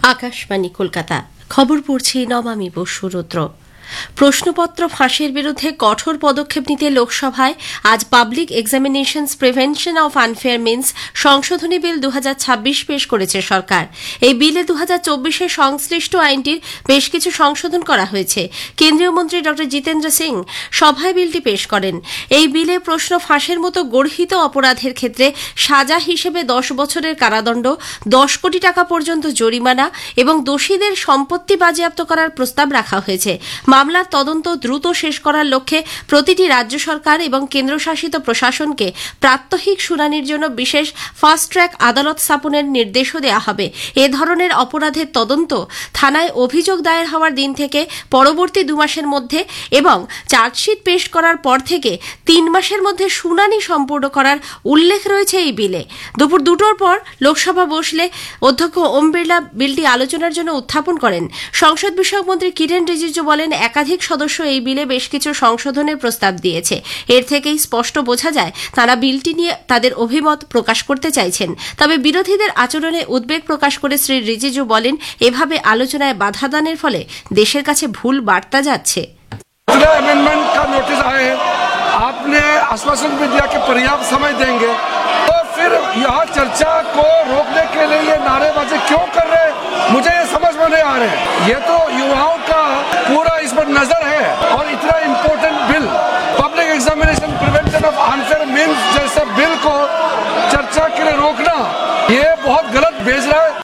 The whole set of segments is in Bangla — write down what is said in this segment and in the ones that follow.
আকাশবাণী কলকাতা। খবর পড়ছি নমামি বসু রুদ্র। প্রশ্নপত্র ফাঁসের বিরুদ্ধে কঠোর পদক্ষেপ নিতে লোকসভায় আজ public examinations prevention of unfair means সংশোধনী বিল 2026 পেশ করেছে সরকার। এই বিলে 2024 সংশ্লিষ্ট আইনটির বেশ কিছু সংশোধন করা হয়েছে। কেন্দ্রীয় মন্ত্রী ড জিতেন্দ্র সিং সভায় বিলটি পেশ করেন। এই বিলে প্রশ্ন ফাঁসের মতো গর্হিত অপরাধের ক্ষেত্রে সাজা হিসেবে 10 বছরের কারাদণ্ড, 10 কোটি টাকা পর্যন্ত জরিমানা এবং দোষীদের সম্পত্তি বাজেয়াপ্ত করার প্রস্তাব রাখা হয়েছে। মামলার তদন্ত দ্রুত শেষ করার লক্ষ্যে প্রতিটি রাজ্য সরকার এবং কেন্দ্রশাসিত প্রশাসনকে প্রাত্যহিক শুনানির জন্য বিশেষ ফাস্ট ট্র্যাক আদালত স্থাপনের নির্দেশও দেওয়া হবে। এ ধরনের অপরাধের তদন্ত থানায় অভিযোগ দায়ের হওয়ার দিন থেকে পরবর্তী 2 মাসের মধ্যে এবং চার্জশিট পেশ করার পর থেকে 3 মাসের মধ্যে শুনানি সম্পূর্ণ করার উল্লেখ রয়েছে এই বিলে। দুপুর 2টোর পর লোকসভা বসলে অধ্যক্ষ ওম বিড়লা বিলটি আলোচনার জন্য উত্থাপন করেন। সংসদ বিষয়ক মন্ত্রী কিরেন রিজিজু বলেন, একাধিক সদস্য এই বিলে বেশ কিছু সংশোধনের প্রস্তাব দিয়েছে। এর থেকেই স্পষ্ট বোঝা যায় তারা বিলটি নিয়ে তাদের অভিমত প্রকাশ করতে চাইছেন। তবে বিরোধীদের আচরণে উদ্বেগ প্রকাশ করে শ্রী রিজিজু বলেন, এভাবে আলোচনায় বাধা দানের ফলে দেশের কাছে ভুল বার্তা যাচ্ছে। अमेंडमेंट का नोटिस आए हैं, आपने आश्वासन भी दिया कि पर्याप्त समय देंगे, तो फिर यहाँ चर्चा को रोकने के लिए ये नारेबाजी क्यों कर रहे हैं, मुझे ये समझ में नहीं आ रहे हैं। ये तो युवाओं का पूरा इस पर नजर है और इतना important bill public examination prevention of unfair means जैसे बिल को चर्चा के लिए रोकना ये बहुत गलत भेज रहा है।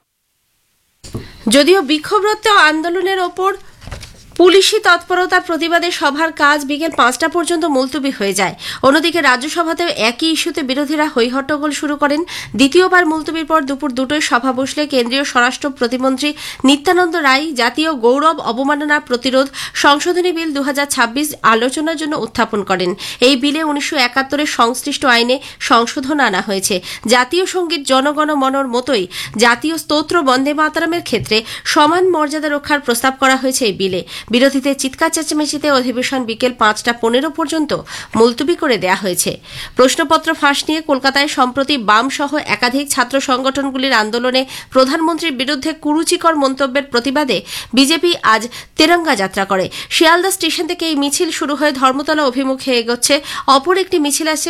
যদিও বিক্ষোভরত আন্দোলনের ওপর পুলিশি তৎপরতার প্রতিবাদে সভার কাজ বিকেল 5টা পর্যন্ত মুলতবি হয়ে যায়। অন্যদিকে রাজ্যসভাতেও একই ইস্যুতে বিরোধীরা হৈহট্টগোল শুরু করেন। দ্বিতীয়বার মুলতবির পর দুপুর 2টোয় সভা বসলে কেন্দ্রীয় স্বরাষ্ট্র প্রতিমন্ত্রী নিত্যানন্দ রায় জাতীয় গৌরব অবমাননা প্রতিরোধ সংশোধনী বিল 2026 আলোচনার জন্য উত্থাপন করেন। এই বিলে 1971 সংশ্লিষ্ট আইনে সংশোধন আনা হয়েছে। জাতীয় সঙ্গীত জনগণ মনর মতোই জাতীয় স্তোত্র বন্দে মাতরমের ক্ষেত্রে সমান মর্যাদা রক্ষার প্রস্তাব করা হয়েছে এই বিলে। বিরোধীদের চিৎকার চেঁচামেচিতে অধিবেশন বিকেল 5টা 15 পর্যন্ত মুলতবি করে দেওয়া হয়েছে। প্রশ্নপত্র ফাঁস নিয়ে কলকাতায় সম্প্রতি বাম সহ একাধিক ছাত্র সংগঠনগুলির আন্দোলনে প্রধানমন্ত্রীর বিরুদ্ধে কুরুচিকর মন্তব্যের প্রতিবাদে বিজেপি আজ তেরঙ্গা যাত্রা করে। শিয়ালদা স্টেশন থেকে এই মিছিল শুরু হয়ে ধর্মতলা অভিমুখে এগোচ্ছে। অপর একটি মিছিল আসছে